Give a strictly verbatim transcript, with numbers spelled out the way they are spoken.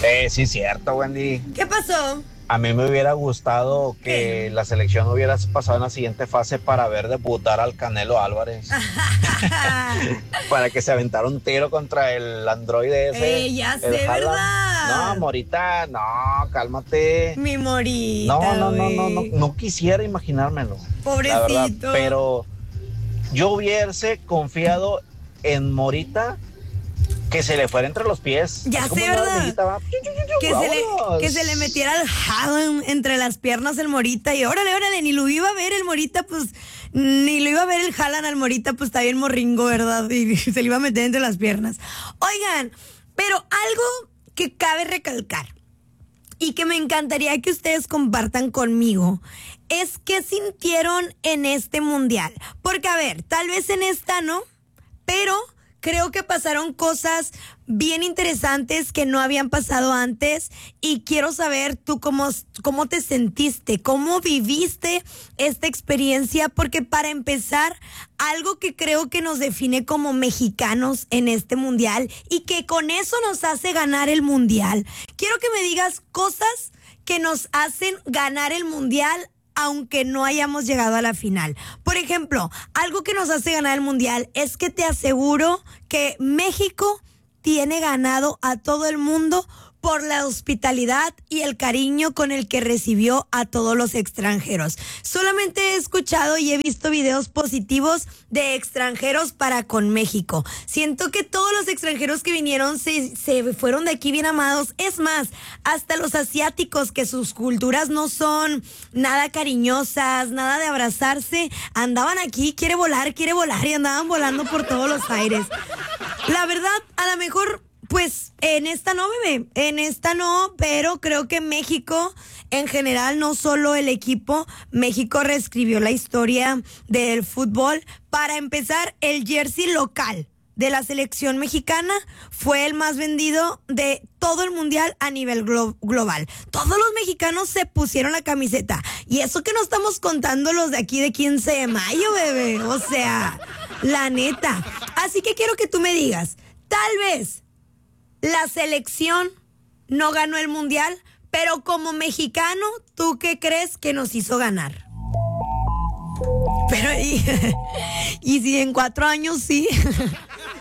Eh, sí, cierto, Wendy. ¿Qué pasó? A mí me hubiera gustado que ¿Qué? la selección hubiera pasado en la siguiente fase para ver debutar al Canelo Álvarez. Para que se aventara un tiro contra el androide ese. Eh, ya el sé, Haaland. ¿verdad? No, Morita, no, cálmate. Mi morita, No, no, no, no, no, güey. no quisiera imaginármelo. La verdad, Pobrecito. pero yo hubiese confiado en Morita que se le fuera entre los pies. Ya Así como sé, una ¿verdad? hormiguita, va. Que se, le, Vámonos. que se le metiera el Haaland entre las piernas el Morita y órale, órale, ni lo iba a ver el Morita, pues, ni lo iba a ver el Haaland al Morita, pues está bien morringo, ¿verdad? Y se le iba a meter entre las piernas. Oigan, pero algo que cabe recalcar y que me encantaría que ustedes compartan conmigo es qué sintieron en este mundial. Porque, a ver, tal vez en esta no, pero creo que pasaron cosas bien interesantes que no habían pasado antes y quiero saber tú cómo, cómo te sentiste, cómo viviste esta experiencia, porque para empezar, algo que creo que nos define como mexicanos en este mundial y que con eso nos hace ganar el mundial. Quiero que me digas cosas que nos hacen ganar el mundial aunque no hayamos llegado a la final. Por ejemplo, algo que nos hace ganar el mundial es que te aseguro que México tiene ganado a todo el mundo por la hospitalidad y el cariño con el que recibió a todos los extranjeros. Solamente he escuchado y he visto videos positivos de extranjeros para con México. Siento que todos los extranjeros que vinieron se, se fueron de aquí bien amados. Es más, hasta los asiáticos, que sus culturas no son nada cariñosas, nada de abrazarse, andaban aquí, quiere volar, quiere volar, y andaban volando por todos los aires. La verdad, a lo mejor, pues en esta no, bebé, en esta no, pero creo que México, en general, no solo el equipo, México reescribió la historia del fútbol. Para empezar, el jersey local de la selección mexicana fue el más vendido de todo el mundial a nivel glo- global. Todos los mexicanos se pusieron la camiseta. Y eso que no estamos contando los de aquí de quince de mayo, bebé. O sea, la neta. Así que quiero que tú me digas, tal vez la selección no ganó el mundial, pero como mexicano, ¿tú qué crees que nos hizo ganar? Pero, y, y si en cuatro años sí.